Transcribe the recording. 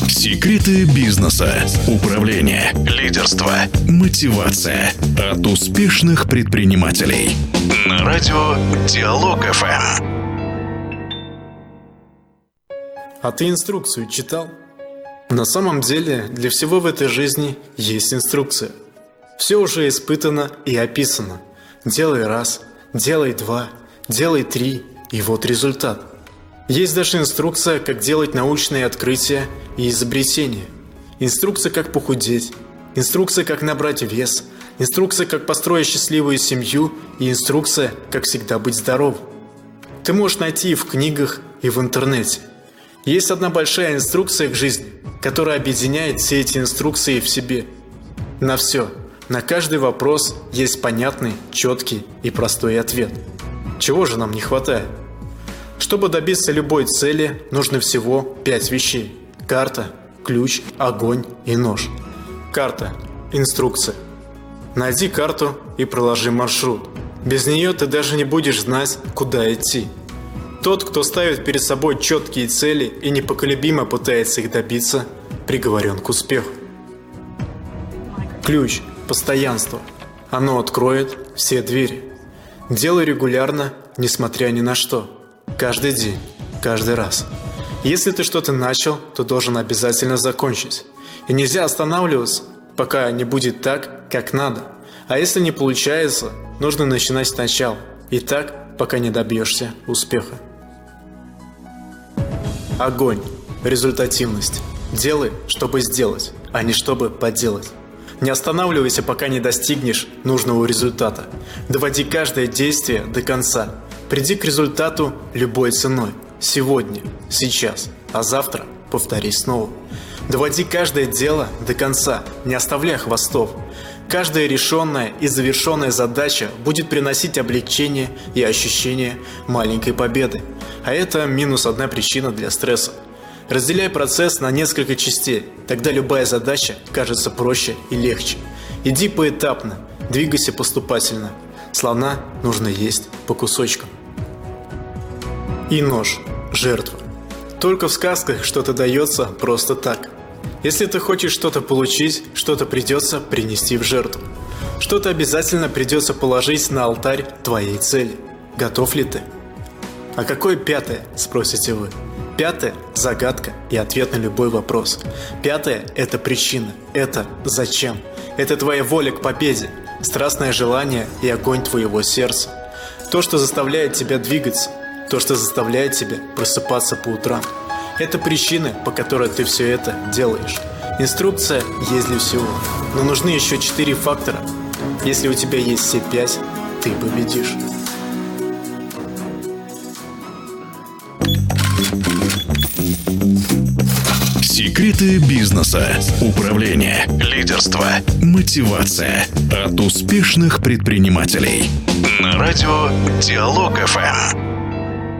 Секреты бизнеса, управления, лидерства, мотивация от успешных предпринимателей. На радио Диалог ФМ. А ты инструкцию читал? На самом деле, для всего в этой жизни есть инструкция. Все уже испытано и описано. Делай раз, делай два, делай три, и вот результат. Есть даже инструкция, как делать научные открытия и изобретения. Инструкция, как похудеть. Инструкция, как набрать вес. Инструкция, как построить счастливую семью. И инструкция, как всегда быть здоровым. Ты можешь найти и в книгах, и в интернете. Есть одна большая инструкция к жизни, которая объединяет все эти инструкции в себе. На все, на каждый вопрос есть понятный, четкий и простой ответ. Чего же нам не хватает? Чтобы добиться любой цели, нужно всего 5 вещей. Карта, ключ, огонь и нож. Карта. Инструкция. Найди карту и проложи маршрут. Без нее ты даже не будешь знать, куда идти. Тот, кто ставит перед собой четкие цели и непоколебимо пытается их добиться, приговорен к успеху. Ключ. Постоянство. Оно откроет все двери. Делай регулярно, несмотря ни на что. Каждый день, каждый раз. Если ты что-то начал, то должен обязательно закончить. И нельзя останавливаться, пока не будет так, как надо. А если не получается, нужно начинать сначала. И так, пока не добьешься успеха. Огонь. Результативность. Делай, чтобы сделать, а не чтобы поделать. Не останавливайся, пока не достигнешь нужного результата. Доводи каждое действие до конца. Приди к результату любой ценой. Сегодня, сейчас, а завтра повтори снова. Доводи каждое дело до конца, не оставляя хвостов. Каждая решенная и завершенная задача будет приносить облегчение и ощущение маленькой победы. А это минус одна причина для стресса. Разделяй процесс на несколько частей, тогда любая задача кажется проще и легче. Иди поэтапно, двигайся поступательно. Слона нужно есть по кусочкам. И нож. Жертва. Только в сказках что-то дается просто так. Если ты хочешь что-то получить, что-то придется принести в жертву. Что-то обязательно придется положить на алтарь твоей цели. Готов ли ты? А какое пятое, спросите вы? Пятое – загадка и ответ на любой вопрос. Пятое – это причина, это зачем. Это твоя воля к победе, страстное желание и огонь твоего сердца. То, что заставляет тебя двигаться, то, что заставляет тебя просыпаться по утрам. Это причины, по которой ты все это делаешь. Инструкция есть для всего, но нужны еще 4 фактора. Если у тебя есть все 5, ты победишь. Секреты бизнеса, управления, лидерства, мотивация от успешных предпринимателей. На радио Диалог ФМ.